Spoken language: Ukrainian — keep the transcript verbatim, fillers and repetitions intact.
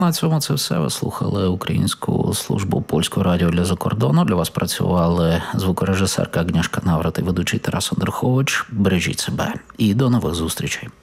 На цьому це все. Ви слухали Українську службу Польського радіо для закордону. Для вас працювали звукорежисерка Агнішка Наврат і ведучий Тарас Андрухович. Бережіть себе і до нових зустрічей.